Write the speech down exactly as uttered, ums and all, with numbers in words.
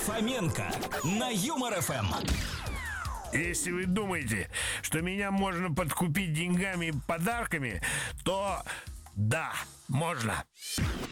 Фоменко на Юмор эф эм. Если вы думаете, что меня можно подкупить деньгами и подарками, то да, можно.